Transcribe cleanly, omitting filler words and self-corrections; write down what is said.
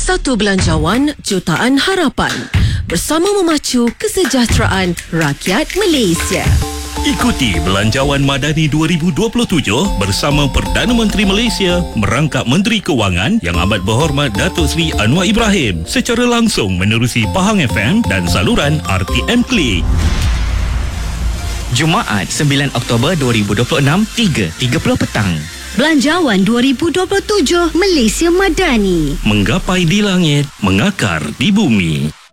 Satu belanjawan jutaan harapan bersama memacu kesejahteraan rakyat Malaysia. Ikuti Belanjawan Madani 2027 bersama Perdana Menteri Malaysia merangkap Menteri Kewangan Yang Amat Berhormat Datuk Seri Anwar Ibrahim secara langsung menerusi Pahang FM dan saluran RTM Klik. Jumaat 9 Oktober 2026 3.30 petang. Belanjawan 2027 Malaysia Madani. Menggapai di langit, mengakar di bumi.